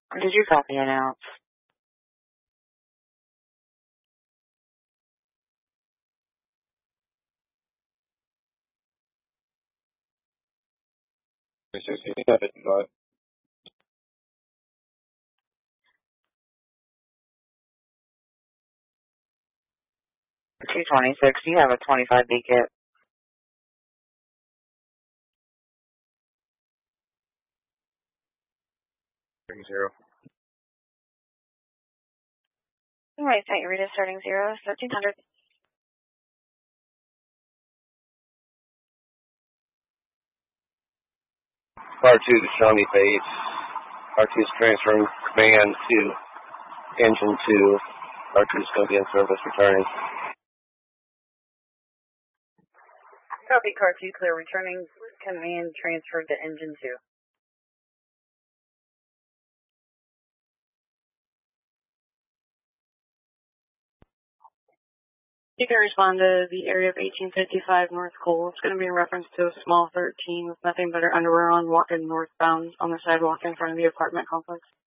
Did you copy and announce? But 226, you have a 25B kit. zero. Alright, St. Rita starting 0, 1300. R2 to Shawnee base. R2 is transferring command to engine 2. R2 is going to be in service returning. Copy, car 2, clear, returning command transferred to engine 2. You can respond to the area of 1855 North Cole. It's going to be in reference to a small 13 with nothing but her underwear on, walking northbound on the sidewalk in front of the apartment complex.